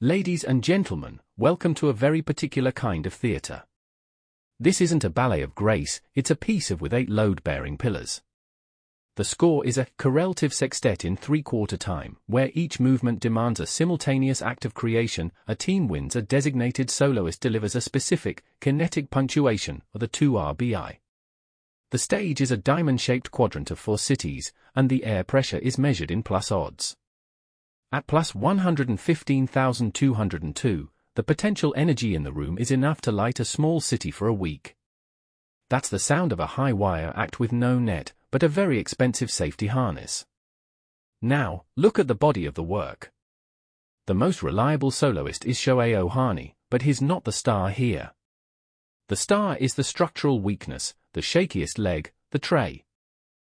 Ladies and gentlemen, welcome to a very particular kind of theatre. This isn't a ballet of grace, it's a piece of with 8 load-bearing pillars. The score is a correlative sextet in 3/4 time, where each movement demands a simultaneous act of creation. A team wins, a designated soloist delivers a specific, kinetic punctuation, or the 2 RBI. The stage is a diamond-shaped quadrant of 4 cities, and the air pressure is measured in plus odds. At plus 115,202, the potential energy in the room is enough to light a small city for a week. That's the sound of a high-wire act with no net, but a very expensive safety harness. Now, look at the body of the work. The most reliable soloist is Shohei Ohtani, but he's not the star here. The star is the structural weakness, the shakiest leg, the tray.